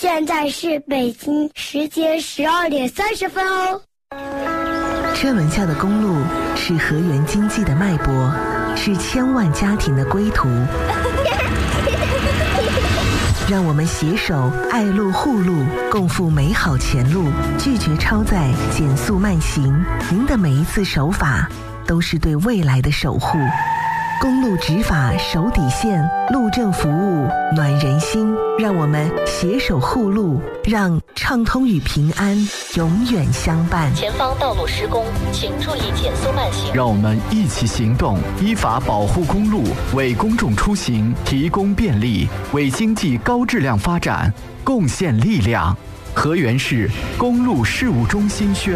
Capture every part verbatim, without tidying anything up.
现在是北京时间十二点三十分哦。 车轮下的公路是河源经济的脉搏，是千万家庭的归途。让我们携手爱路护路，共赴美好前路，拒绝超载，减速慢行。您的每一次守法，都是对未来的守护。公路执法守底线，路政服务暖人心。让我们携手护路，让畅通与平安永远相伴。 前方道路施工，请注意减速慢行。 让我们一起行动，依法保护公路，为公众出行提供便利，为经济高质量发展贡献力量。河源市公路事务中心宣。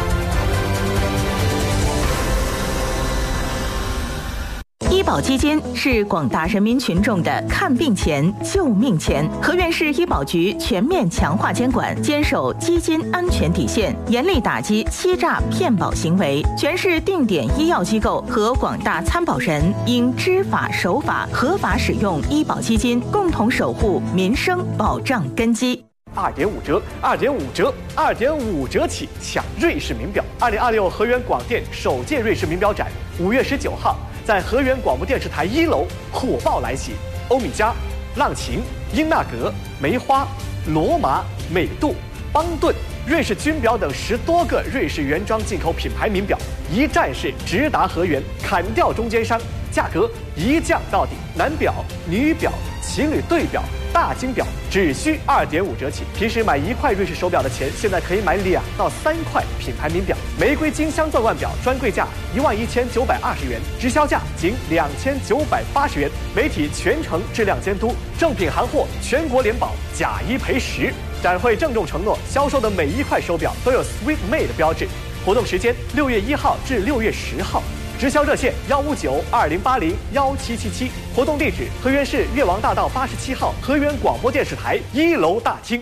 医保基金是广大人民群众的看病钱、救命钱。河源市医保局全面强化监管，坚守基金安全底线，严厉打击欺诈骗保行为。全市定点医药机构和广大参保人应知法守法，合法使用医保基金，共同守护民生保障根基。 二点五折，二点五折，二点五折起抢瑞士名表！二零二六河源广电首届瑞士名表展，五月十九号在河源广播电视台一楼火爆来袭。欧米茄、浪琴、英纳格、梅花、罗马、美度、邦顿、瑞士军表等十多个瑞士原装进口品牌名表，一站式直达河源，砍掉中间商，价格一降到底。男表、女表、情侣对表、大金表只需二点五折起。平时买一块瑞士手表的钱，现在可以买两到三块品牌名表。玫瑰金镶钻腕表专柜价一万一千九百二十元，直销价仅两千九百八十元。媒体全程质量监督，正品行货全国联保，假一赔十。展会郑重承诺，销售的每一块手表都有 Sweet Made 标志。活动时间六月一号至六月十号。直销热线幺五九二零八零幺七七七，活动地址河源市越王大道八十七号河源广播电视台一楼大厅。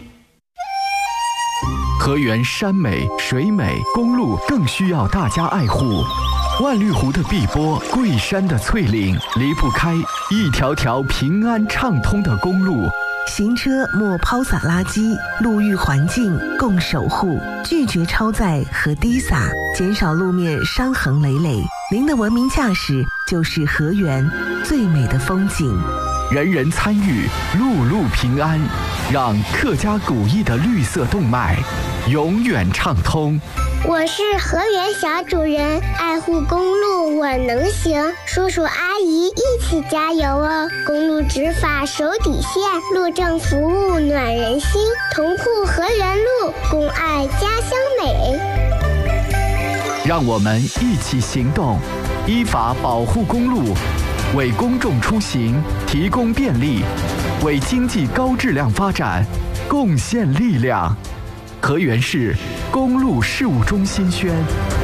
河源山美水美，公路更需要大家爱护。万绿湖的碧波，桂山的翠岭，离不开一条条平安畅通的公路。 行车莫抛洒垃圾，路域环境共守护，拒绝超载和滴洒，减少路面伤痕累累。您的文明驾驶就是河源最美的风景。 人人参与，路路平安，让客家古意的绿色动脉永远畅通。 我是河源小主人，爱护公路我能行，叔叔阿姨一起加油哦！公路执法守底线，路政服务暖人心，同护河源路，共爱家乡美。 让我们一起行动，依法保护公路，为公众出行提供便利，为经济高质量发展贡献力量。河源市公路事务中心宣。